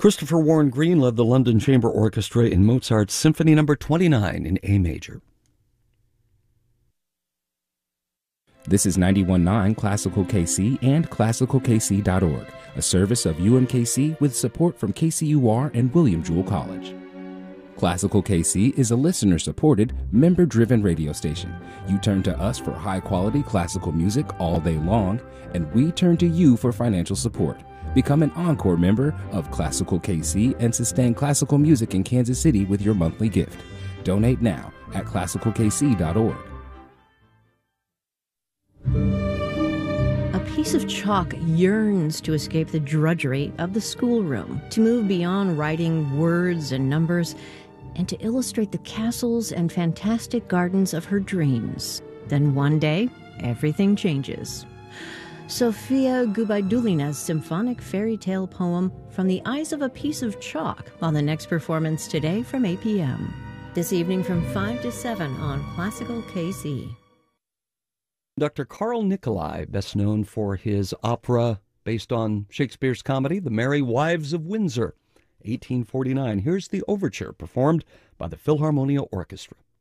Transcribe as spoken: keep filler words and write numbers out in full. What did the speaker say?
Christopher Warren Green led the London Chamber Orchestra in Mozart's Symphony Number twenty-nine in A major. This is ninety-one point nine Classical K C and classical k c dot org, a service of U M K C with support from K C U R and William Jewell College. Classical K C is a listener-supported, member-driven radio station. You turn to us for high-quality classical music all day long, and we turn to you for financial support. Become an Encore member of Classical K C and sustain classical music in Kansas City with your monthly gift. Donate now at classical k c dot org. A piece of chalk yearns to escape the drudgery of the schoolroom, to move beyond writing words and numbers, and to illustrate the castles and fantastic gardens of her dreams. Then one day, everything changes. Sofia Gubaidulina's symphonic fairy tale poem, From the Eyes of a Piece of Chalk, on the next performance today from eight p.m. This evening from five to seven on Classical K C. Doctor Carl Nicolai, best known for his opera based on Shakespeare's comedy, The Merry Wives of Windsor, eighteen forty-nine. Here's the overture performed by the Philharmonia Orchestra.